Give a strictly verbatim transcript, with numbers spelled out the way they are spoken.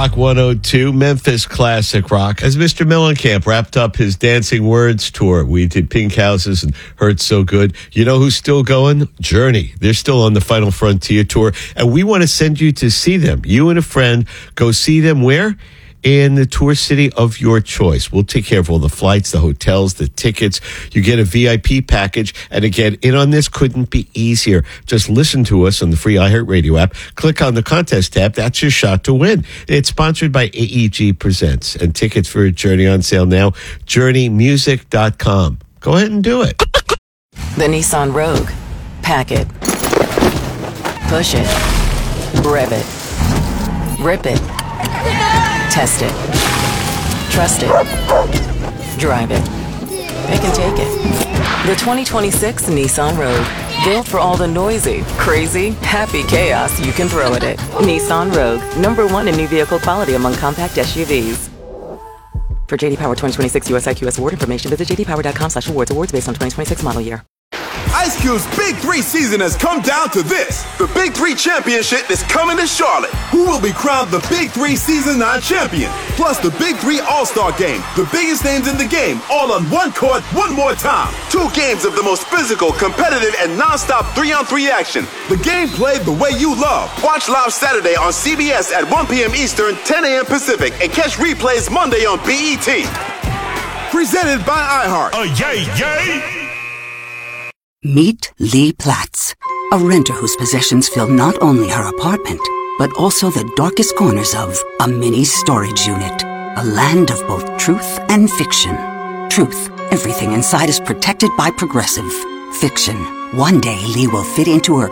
Rock one oh two, Memphis Classic Rock. As Mister Mellencamp wrapped up his Dancing Words tour, we did Pink Houses and Hurt So Good. You know who's still going? Journey. They're still on the Final Frontier tour, and we want to send you to see them. You and a friend, go see them where? In the tour city of your choice. We'll take care of all the flights, the hotels, the tickets. You get a V I P package. And again, in on this couldn't be easier. Just listen to us on the free iHeartRadio app. Click on the contest tab. That's your shot to win. It's sponsored by A E G Presents. And tickets for Journey on sale now. journey music dot com. Go ahead and do it. The Nissan Rogue. Pack it. Push it. Rev it. Rip it. Test it. Trust it. Drive it. Pick and take it. The twenty twenty-six Nissan Rogue. Built for all the noisy, crazy, happy chaos you can throw at it. Nissan Rogue. Number one in new vehicle quality among compact S U Vs. For J D Power twenty twenty-six U S I Q S award information, visit j d power dot com slash awards. Awards based on twenty twenty-six model year. Ice Cube's Big Three season has come down to this. The Big Three Championship is coming to Charlotte. Who will be crowned the Big Three Season nine champion? Plus the Big Three All-Star Game. The biggest names in the game, all on one court, one more time. Two games of the most physical, competitive, and non-stop three-on-three action. The game played the way you love. Watch live Saturday on C B S at one p.m. Eastern, ten a.m. Pacific, and catch replays Monday on B E T. Presented by iHeart. Oh, yay, yay! Meet Lee Platts, a renter whose possessions fill not only her apartment, but also the darkest corners of a mini storage unit. A land of both truth and fiction. Truth, everything inside is protected by Progressive. Fiction, one day Lee will fit into her